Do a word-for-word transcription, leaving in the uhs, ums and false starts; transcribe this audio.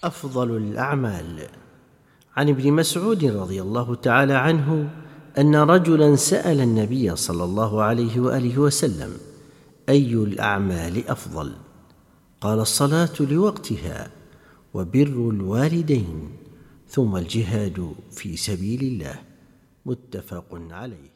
أفضل الأعمال. عن ابن مسعود رضي الله تعالى عنه أن رجلا سأل النبي صلى الله عليه وآله وسلم: أي الأعمال أفضل؟ قال: الصلاة لوقتها، وبر الوالدين، ثم الجهاد في سبيل الله. متفق عليه.